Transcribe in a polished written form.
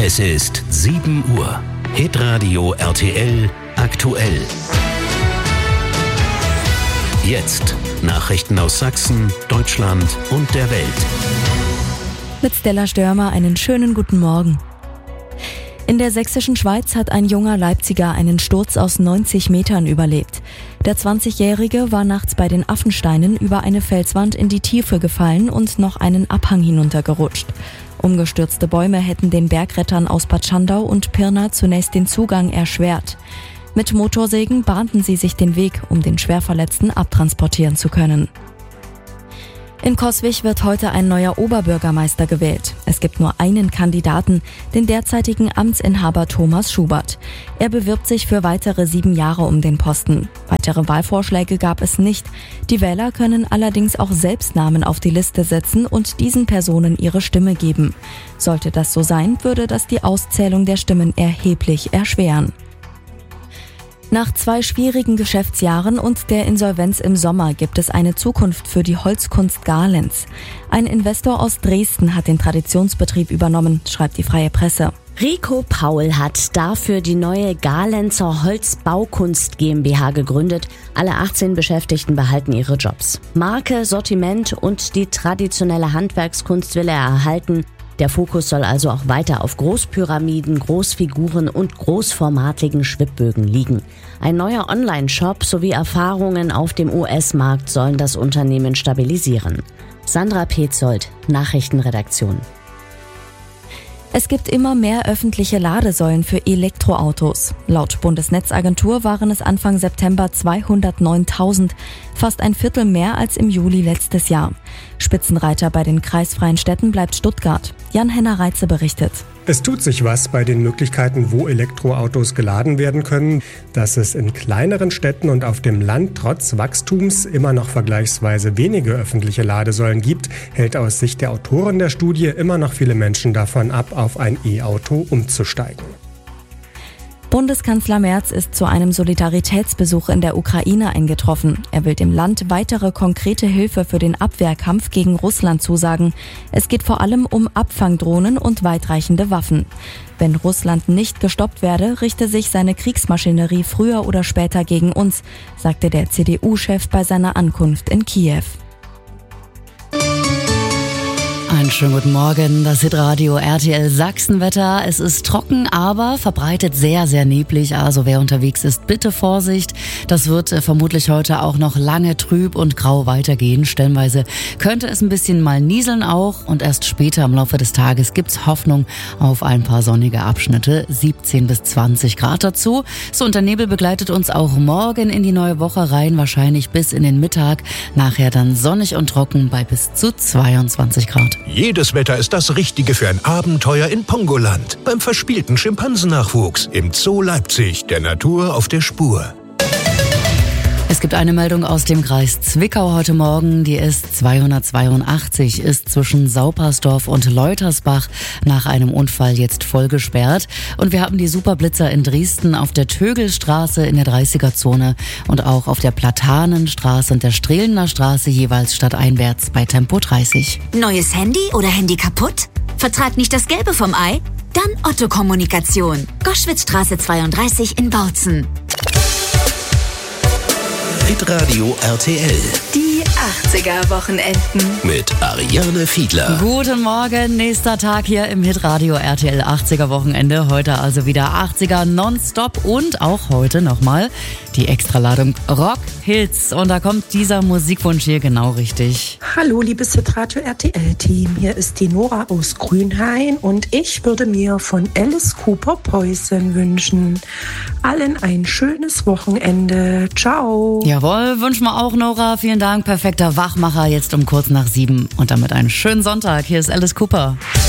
Es ist 7 Uhr. Hitradio RTL aktuell. Jetzt Nachrichten aus Sachsen, Deutschland und der Welt. Mit Stella Störmer einen schönen guten Morgen. In der sächsischen Schweiz hat ein junger Leipziger einen Sturz aus 90 Metern überlebt. Der 20-Jährige war nachts bei den Affensteinen über eine Felswand in die Tiefe gefallen und noch einen Abhang hinuntergerutscht. Umgestürzte Bäume hätten den Bergrettern aus Bad Schandau und Pirna zunächst den Zugang erschwert. Mit Motorsägen bahnten sie sich den Weg, um den Schwerverletzten abtransportieren zu können. In Coswig wird heute ein neuer Oberbürgermeister gewählt. Es gibt nur einen Kandidaten, den derzeitigen Amtsinhaber Thomas Schubert. Er bewirbt sich für weitere 7 Jahre um den Posten. Weitere Wahlvorschläge gab es nicht. Die Wähler können allerdings auch selbst Namen auf die Liste setzen und diesen Personen ihre Stimme geben. Sollte das so sein, würde das die Auszählung der Stimmen erheblich erschweren. Nach 2 schwierigen Geschäftsjahren und der Insolvenz im Sommer gibt es eine Zukunft für die Holzkunst Garlenz. Ein Investor aus Dresden hat den Traditionsbetrieb übernommen, schreibt die Freie Presse. Rico Paul hat dafür die neue Garlenzer Holzbaukunst GmbH gegründet. Alle 18 Beschäftigten behalten ihre Jobs. Marke, Sortiment und die traditionelle Handwerkskunst will er erhalten. Der Fokus soll also auch weiter auf Großpyramiden, Großfiguren und großformatigen Schwibbögen liegen. Ein neuer Online-Shop sowie Erfahrungen auf dem US-Markt sollen das Unternehmen stabilisieren. Sandra Petzold, Nachrichtenredaktion. Es gibt immer mehr öffentliche Ladesäulen für Elektroautos. Laut Bundesnetzagentur waren es Anfang September 209.000, fast ein Viertel mehr als im Juli letztes Jahr. Spitzenreiter bei den kreisfreien Städten bleibt Stuttgart. Jan-Henner Reitze berichtet. Es tut sich was bei den Möglichkeiten, wo Elektroautos geladen werden können. Dass es in kleineren Städten und auf dem Land trotz Wachstums immer noch vergleichsweise wenige öffentliche Ladesäulen gibt, hält aus Sicht der Autoren der Studie immer noch viele Menschen davon ab, auf ein E-Auto umzusteigen. Bundeskanzler Merz ist zu einem Solidaritätsbesuch in der Ukraine eingetroffen. Er will dem Land weitere konkrete Hilfe für den Abwehrkampf gegen Russland zusagen. Es geht vor allem um Abfangdrohnen und weitreichende Waffen. Wenn Russland nicht gestoppt werde, richte sich seine Kriegsmaschinerie früher oder später gegen uns, sagte der CDU-Chef bei seiner Ankunft in Kiew. Einen schönen guten Morgen, das Hitradio RTL Sachsenwetter. Es ist trocken, aber verbreitet sehr, sehr neblig. Also wer unterwegs ist, bitte Vorsicht. Das wird vermutlich heute auch noch lange trüb und grau weitergehen. Stellenweise könnte es ein bisschen mal nieseln auch. Und erst später im Laufe des Tages gibt's Hoffnung auf ein paar sonnige Abschnitte. 17 bis 20 Grad dazu. So, und der Nebel begleitet uns auch morgen in die neue Woche rein. Wahrscheinlich bis in den Mittag. Nachher dann sonnig und trocken bei bis zu 22 Grad. Jedes Wetter ist das Richtige für ein Abenteuer in Pongoland. Beim verspielten Schimpansennachwuchs im Zoo Leipzig, der Natur auf der Spur. Es gibt eine Meldung aus dem Kreis Zwickau heute Morgen. Die S282 ist zwischen Saupersdorf und Leutersbach nach einem Unfall jetzt voll gesperrt. Und wir haben die Superblitzer in Dresden auf der Tögelstraße in der 30er-Zone und auch auf der Platanenstraße und der Strehlener Straße jeweils stadteinwärts bei Tempo 30. Neues Handy oder Handy kaputt? Vertrag nicht das Gelbe vom Ei? Dann Otto Kommunikation. Goschwitzstraße 32 in Bautzen. Hitradio RTL. Die 80er-Wochenenden. Mit Ariane Fiedler. Guten Morgen, nächster Tag hier im Hitradio RTL 80er Wochenende. Heute also wieder 80er nonstop und auch heute nochmal die Extraladung Rock Hits. Und da kommt dieser Musikwunsch hier genau richtig. Hallo, liebes Hitradio RTL-Team. Hier ist die Nora aus Grünhain und ich würde mir von Alice Cooper Poison wünschen. Allen ein schönes Wochenende. Ciao. Jawohl, wünschen wir auch, Nora. Vielen Dank. Perfekter Wachmacher jetzt um kurz nach 7 und damit einen schönen Sonntag. Hier ist Alice Cooper.